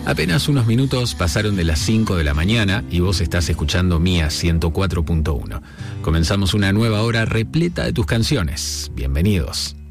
Apenas unos minutos pasaron de las 5 de la mañana y vos estás escuchando Mía 104.1. Comenzamos una nueva hora repleta de tus canciones. Bienvenidos.